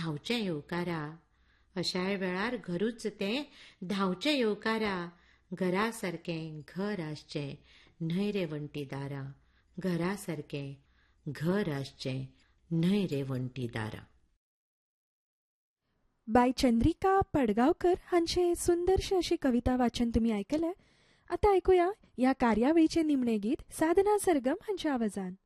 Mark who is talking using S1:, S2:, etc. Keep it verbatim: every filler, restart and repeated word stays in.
S1: धांवचें येवकारा. अशाय वेळार घरूच तें धांवचें येवकारा. घरा सारकें घर आसचें न्हय रे वण्टी दारां. घरा सारकें घर आसचें न्हय रे वण्टी दारां.
S2: बाय चंद्रिका पडगांवकर हांचे सुंदरशें अशी कविता वाचन तुमी आयकलें. आतां आयकुया ह्या कार्यावळीचें निमणें गीत साधना सरगम हांच्या आवाजान.